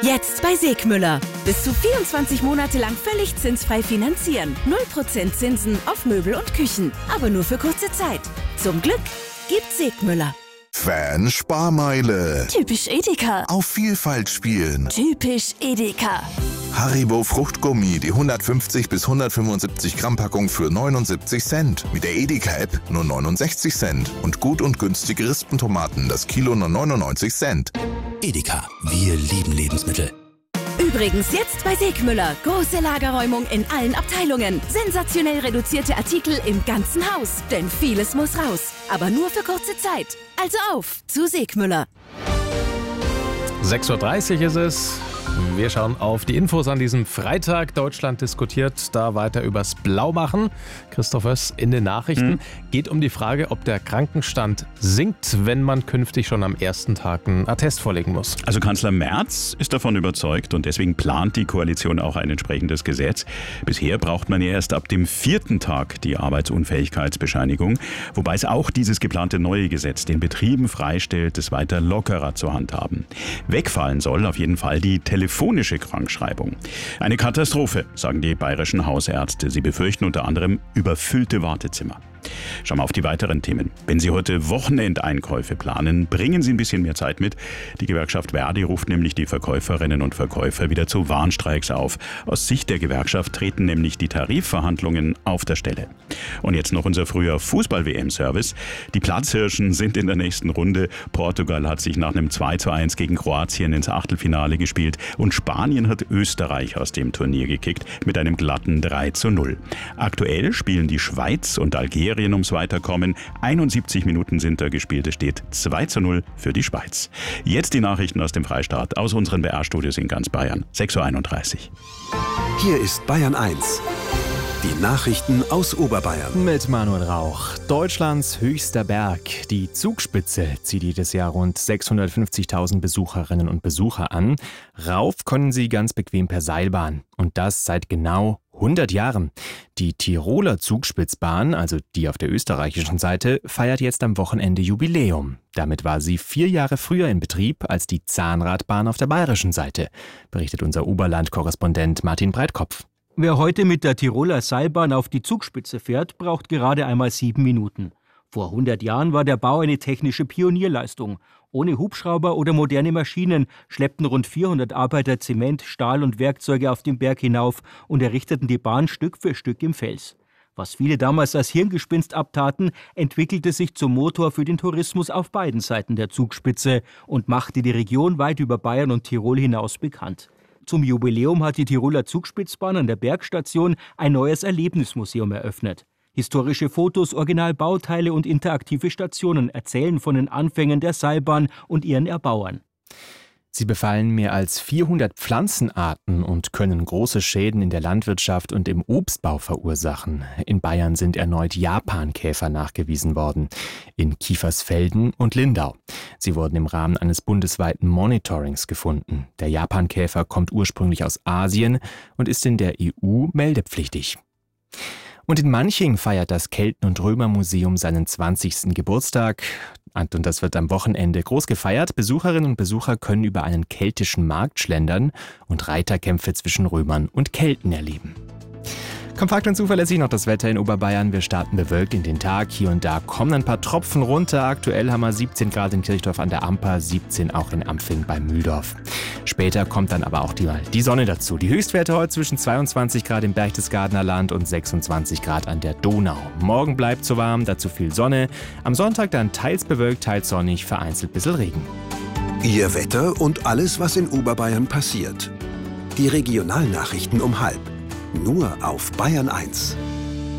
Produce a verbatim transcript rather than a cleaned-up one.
Jetzt bei Segmüller. Bis zu vierundzwanzig Monate lang völlig zinsfrei finanzieren. null Prozent Zinsen auf Möbel und Küchen. Aber nur für kurze Zeit. Zum Glück gibt Segmüller. Fan-Sparmeile. Typisch Edeka. Auf Vielfalt spielen. Typisch Edeka. Haribo Fruchtgummi, die hundertfünfzig bis hundertfünfundsiebzig Gramm Packung für neunundsiebzig Cent. Mit der Edeka-App nur neunundsechzig Cent. Und gut und günstige Rispentomaten, das Kilo nur neunundneunzig Cent. Edeka, wir lieben Lebensmittel. Übrigens jetzt bei Segmüller. Große Lagerräumung in allen Abteilungen. Sensationell reduzierte Artikel im ganzen Haus. Denn vieles muss raus. Aber nur für kurze Zeit. Also auf zu Segmüller. sechs Uhr dreißig ist es. Wir schauen auf die Infos an diesem Freitag. Deutschland diskutiert da weiter übers Blaumachen. Christoph Oess in den Nachrichten. Mhm. Geht um die Frage, ob der Krankenstand sinkt, wenn man künftig schon am ersten Tag einen Attest vorlegen muss. Also Kanzler Merz ist davon überzeugt und deswegen plant die Koalition auch ein entsprechendes Gesetz. Bisher braucht man ja erst ab dem vierten Tag die Arbeitsunfähigkeitsbescheinigung, wobei es auch dieses geplante neue Gesetz den Betrieben freistellt, es weiter lockerer zu handhaben. Wegfallen soll auf jeden Fall die telefonische Krankschreibung. Eine Katastrophe, sagen die bayerischen Hausärzte. Sie befürchten unter anderem überfüllte Wartezimmer. Schauen wir auf die weiteren Themen. Wenn Sie heute Wochenendeinkäufe planen, bringen Sie ein bisschen mehr Zeit mit. Die Gewerkschaft Verdi ruft nämlich die Verkäuferinnen und Verkäufer wieder zu Warnstreiks auf. Aus Sicht der Gewerkschaft treten nämlich die Tarifverhandlungen auf der Stelle. Und jetzt noch unser früher Fußball-W M-Service. Die Platzhirschen sind in der nächsten Runde. Portugal hat sich nach einem zwei zu eins gegen Kroatien ins Achtelfinale gespielt und Spanien hat Österreich aus dem Turnier gekickt mit einem glatten drei zu null. Aktuell spielen die Schweiz und Algerien ums Weiterkommen. einundsiebzig Minuten sind da gespielt. Es steht zwei zu null für die Schweiz. Jetzt die Nachrichten aus dem Freistaat, aus unseren B R-Studios in ganz Bayern. sechs Uhr einunddreißig. Hier ist Bayern eins. Die Nachrichten aus Oberbayern. Mit Manuel Rauch. Deutschlands höchster Berg, die Zugspitze, zieht jedes Jahr rund sechshundertfünfzigtausend Besucherinnen und Besucher an. Rauf können sie ganz bequem per Seilbahn. Und das seit genau hundert Jahren. Die Tiroler Zugspitzbahn, also die auf der österreichischen Seite, feiert jetzt am Wochenende Jubiläum. Damit war sie vier Jahre früher in Betrieb als die Zahnradbahn auf der bayerischen Seite, berichtet unser Oberland-Korrespondent Martin Breitkopf. Wer heute mit der Tiroler Seilbahn auf die Zugspitze fährt, braucht gerade einmal sieben Minuten. Vor hundert Jahren war der Bau eine technische Pionierleistung. Ohne Hubschrauber oder moderne Maschinen schleppten rund vierhundert Arbeiter Zement, Stahl und Werkzeuge auf den Berg hinauf und errichteten die Bahn Stück für Stück im Fels. Was viele damals als Hirngespinst abtaten, entwickelte sich zum Motor für den Tourismus auf beiden Seiten der Zugspitze und machte die Region weit über Bayern und Tirol hinaus bekannt. Zum Jubiläum hat die Tiroler Zugspitzbahn an der Bergstation ein neues Erlebnismuseum eröffnet. Historische Fotos, Originalbauteile und interaktive Stationen erzählen von den Anfängen der Seilbahn und ihren Erbauern. Sie befallen mehr als vierhundert Pflanzenarten und können große Schäden in der Landwirtschaft und im Obstbau verursachen. In Bayern sind erneut Japankäfer nachgewiesen worden, in Kiefersfelden und Lindau. Sie wurden im Rahmen eines bundesweiten Monitorings gefunden. Der Japankäfer kommt ursprünglich aus Asien und ist in der E U meldepflichtig. Und in Manching feiert das Kelten- und Römermuseum seinen zwanzigsten Geburtstag. Und das wird am Wochenende groß gefeiert. Besucherinnen und Besucher können über einen keltischen Markt schlendern und Reiterkämpfe zwischen Römern und Kelten erleben. Kompakt und zuverlässig noch das Wetter in Oberbayern. Wir starten bewölkt in den Tag. Hier und da kommen ein paar Tropfen runter. Aktuell haben wir siebzehn Grad in Kirchdorf an der Amper, siebzehn auch in Ampfing bei Mühldorf. Später kommt dann aber auch die, die Sonne dazu. Die Höchstwerte heute zwischen zweiundzwanzig Grad im Berchtesgadener Land und sechsundzwanzig Grad an der Donau. Morgen bleibt so warm, dazu viel Sonne. Am Sonntag dann teils bewölkt, teils sonnig, vereinzelt ein bisschen Regen. Ihr Wetter und alles, was in Oberbayern passiert. Die Regionalnachrichten um halb. Nur auf Bayern eins.